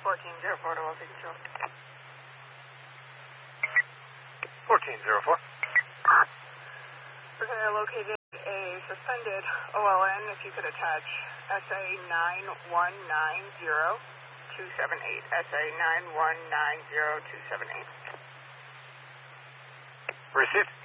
1404 to Wealthy Control. 1404. Okay, I located a suspended OLN. If you could attach SA 9190278. SA 9190278. Received.